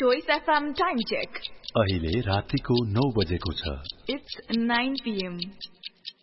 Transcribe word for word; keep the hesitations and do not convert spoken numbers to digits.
Choice F M time check. अहिले रातिको नौ बजेको छ. It's nine p m